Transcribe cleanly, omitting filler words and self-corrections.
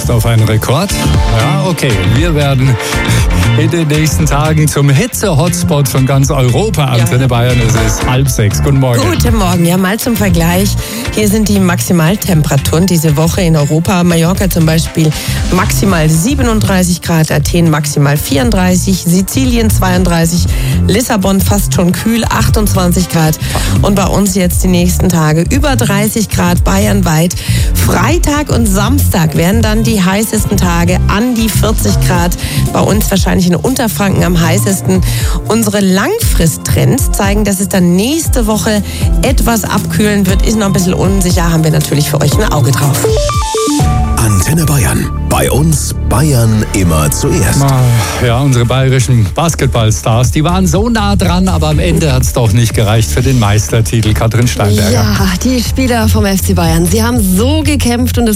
fast auf einen Rekord. Ja, okay. Wir werden in den nächsten Tagen zum Hitze-Hotspot von ganz Europa. Antenne Bayern, es ist 5:30. Guten Morgen. Guten Morgen. Ja, mal zum Vergleich. Hier sind die Maximaltemperaturen diese Woche in Europa. Mallorca zum Beispiel maximal 37 Grad, Athen maximal 34, Sizilien 32, Lissabon fast schon kühl, 28 Grad. Und bei uns jetzt die nächsten Tage über 30 Grad bayernweit. Freitag und Samstag werden dann die heißesten Tage, an die 40 Grad. Bei uns wahrscheinlich in Unterfranken am heißesten. Unsere Langfristtrends zeigen, dass es dann nächste Woche etwas abkühlen wird. Ist noch ein bisschen unsicher, haben wir natürlich für euch ein Auge drauf. Antenne Bayern. Bei uns Bayern immer zuerst. Ja, unsere bayerischen Basketballstars, die waren so nah dran, aber am Ende hat es doch nicht gereicht für den Meistertitel. Katrin Steinberger. Ja, die Spieler vom FC Bayern, sie haben so gekämpft und es